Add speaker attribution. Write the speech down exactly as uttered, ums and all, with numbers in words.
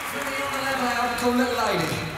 Speaker 1: Bring it on the level out, cool little lady.